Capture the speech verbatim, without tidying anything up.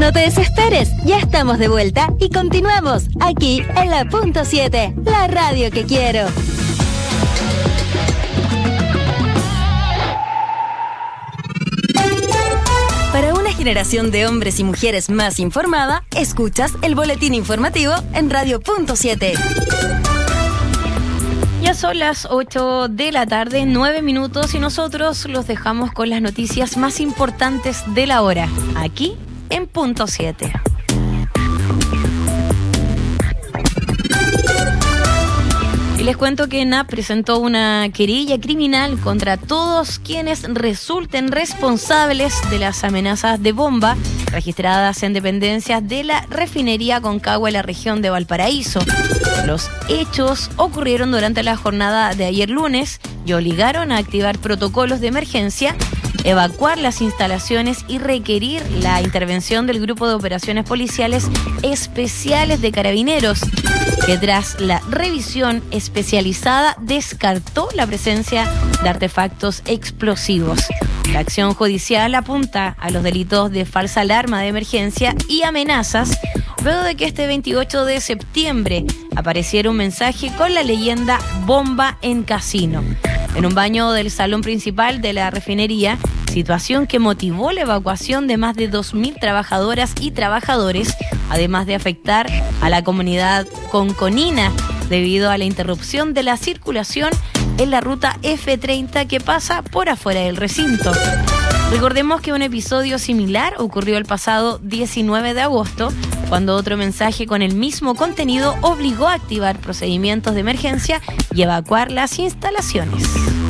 No te desesperes, ya estamos de vuelta y continuamos aquí en la punto siete, la radio que quiero. Para una generación de hombres y mujeres más informada, escuchas el boletín informativo en Radio Punto siete. Ya son las ocho de la tarde, nueve minutos, y nosotros los dejamos con las noticias más importantes de la hora, aquí en Punto siete. Y les cuento que ENAP presentó una querella criminal contra todos quienes resulten responsables de las amenazas de bomba registradas en dependencias de la refinería Concagua en la región de Valparaíso. Los hechos ocurrieron durante la jornada de ayer lunes y obligaron a activar protocolos de emergencia, evacuar las instalaciones y requerir la intervención del Grupo de Operaciones Policiales Especiales de Carabineros, que tras la revisión especializada descartó la presencia de artefactos explosivos. La acción judicial apunta a los delitos de falsa alarma de emergencia y amenazas, luego de que este veintiocho de septiembre apareciera un mensaje con la leyenda "bomba en casino" en un baño del salón principal de la refinería, situación que motivó la evacuación de más de dos mil trabajadoras y trabajadores, además de afectar a la comunidad conconina debido a la interrupción de la circulación en la ruta F treinta que pasa por afuera del recinto. Recordemos que un episodio similar ocurrió el pasado diecinueve de agosto, cuando otro mensaje con el mismo contenido obligó a activar procedimientos de emergencia y evacuar las instalaciones.